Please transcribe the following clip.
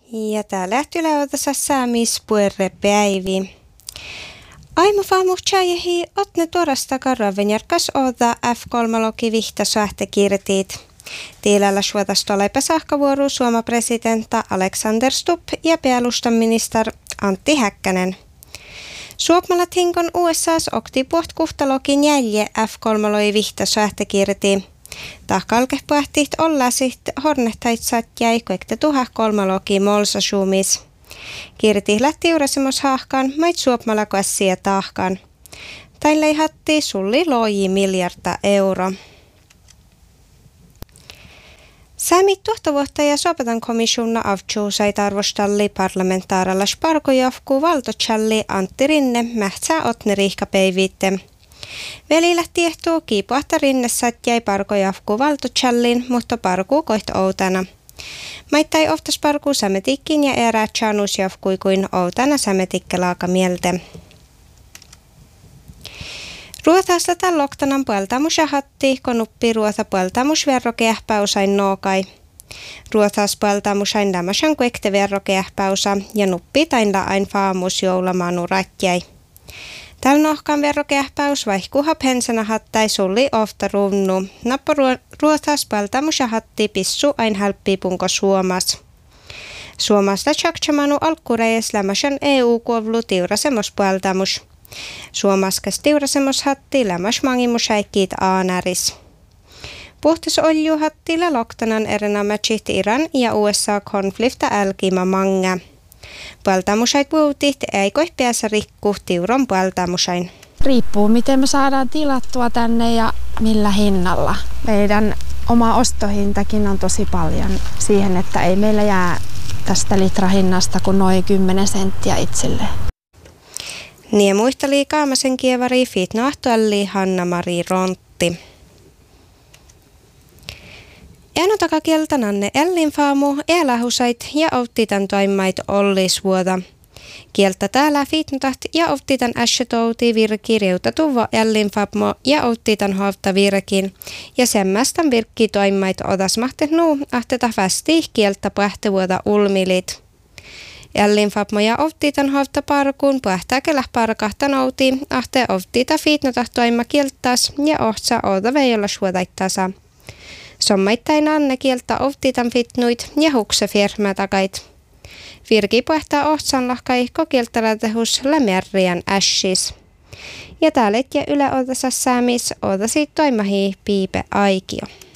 Ja tää lähtylä odassa saamis puerrepäivi. Aimo faamuhtsäjähi otne tuorasta karravenjarkas oda F3-logi vihta sähtekirtit. Tiilällä suotasta lepäsahkavuoru Suomen presidentta Alexander Stubb ja päälustaminister Antti Häkkänen. Suomalla hinkon USAs oktipuht kuhtalogin jälje F3-logi vihta sähtekirti. Tahkalkehpuhtit olla siht hornehtaitsat jäi kuekte 3-logi molsasuumis. Kirti lähti urasemos hahkan, mait Suomalla kassia tahkan. Tain leihatti sulli loji miljarda euro. Säämi tuohtovuotta ja sopetan komissionna avtsuusait arvostalli parlamentaaralla sparkojafku valtochalli Antti Rinne mähtsää otne riihkapäiviitte. Veli lähti ehtuu kiipuahta Rinnessat jäi parkojafku valtochalliin, mutta parkuu koht outana. Maittai oftas parkuu sämetikkin ja erää chanus jafkui kuin outana sämetikkelaaka mielte. Ruothasta tämän loktanan puoltamus ja hatti, kun uppi ruotha puoltamus verrokeähpäusain nookai. Ruothas puoltamusain lämäsän kuekte verrokeähpäusa ja nuppi tainla ain faamus joulamanu ratjai. Tällä nohkan verrokeähpäus vaihkuha pensana hattai sulli ofta runnu. Nappo ruothas puoltamus ja hatti pissu ain hälppipunko Suomas. Suomasta tjaktsamanu alkkureis lämäsän EU-kuovlu tiurasemos puoltamus. Suomaskas tiurasemos hatti lämäs mangimusäikkiit aanäris. Puhtas olju hattilla loktanan erinomatsit Iran ja USA-konflikta älkima manga. Puoltamusait puhutit ei koih päässä rikku tiuron puoltamusain. Riippuu miten me saadaan tilattua tänne ja millä hinnalla. Meidän oma ostohintakin on tosi paljon siihen, että ei meillä jää tästä litrahinnasta kuin noin 10 senttiä itselleen. Niin muisteli Kaamasen kievari Fitnoahtoalli Hanna-Mari Rontti. Enotaka kieltananne ellinfaamu, elähusait ja outtitan toimmait ollisvuoda. Kieltä täällä fitnotaht ja outtitan äsjetouti virki reutatuva ellinfaamo ja outtitan hovta virkin. Ja semmästän virkki toimmait odasmahtet nuu ahteta västi kieltä pähtävuoda ulmilit. Ellinfaamo ja outtitan hovta parkuun pähtäkelä parkahtan outi ahte outtita fitnotaht toimma kieltäs ja ohtsa oda veijolla suodaittasa. Sommaittain anne kieltä ovtitan fitnuit ja hukse firma takait. Virki puhtaa ohtsan lahkai kokieltärätehus lämärriän ässis. Ja täällä ja yle odassa säämis odasi toimahi piipe aikio.